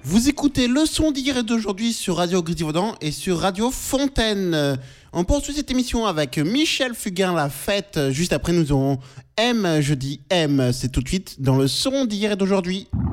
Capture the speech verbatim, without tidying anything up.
Vous écoutez le son d'hier et d'aujourd'hui sur Radio Grisivaudan et sur Radio Fontaine. On poursuit cette émission avec Michel Fugain, La Fête. Juste après, nous aurons M, je dis M, c'est tout de suite dans le son d'hier et d'aujourd'hui.